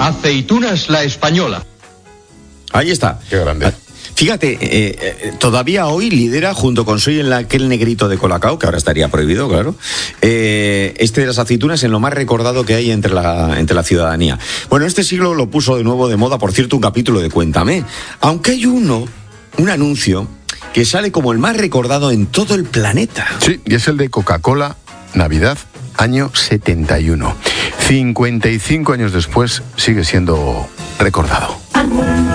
Aceitunas La Española. Ahí está. Qué grande. Fíjate, todavía hoy lidera, junto con Soy en aquel negrito de Colacao, que ahora estaría prohibido, claro, de las aceitunas en lo más recordado que hay entre la ciudadanía. Bueno, este siglo lo puso de nuevo de moda, por cierto, un capítulo de Cuéntame. Aunque hay un anuncio que sale como el más recordado en todo el planeta. Sí, y es el de Coca-Cola, Navidad, año 71. 55 años después sigue siendo recordado.